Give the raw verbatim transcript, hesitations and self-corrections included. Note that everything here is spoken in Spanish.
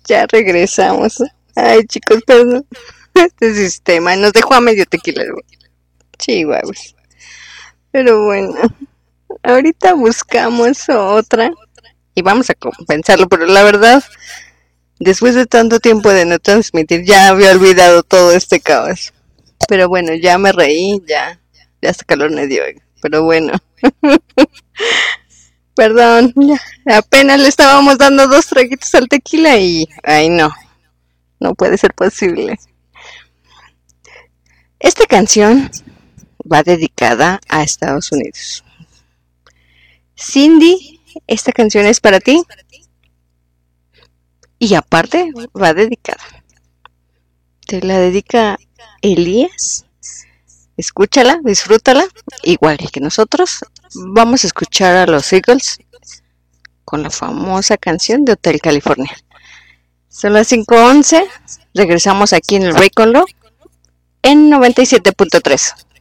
Ya regresamos. Ay, chicos, perdón. Este sistema nos dejó a medio tequila. Chihuahuas. Pero bueno, ahorita buscamos otra y vamos a compensarlo, pero la verdad, después de tanto tiempo de no transmitir, ya había olvidado todo este caos. Pero bueno, ya me reí, ya, ya hasta calor me dio. Pero bueno, perdón, ya, apenas le estábamos dando dos traguitos al tequila y, ay no, no puede ser posible. Esta canción va dedicada a Estados Unidos. Cindy, esta canción es para ti. Y aparte va dedicada. Te la dedica Elías. Escúchala, disfrútala. Igual que nosotros, vamos a escuchar a los Eagles con la famosa canción de Hotel California. Son las cinco once. Regresamos aquí en el Break on Law en noventa y siete punto tres.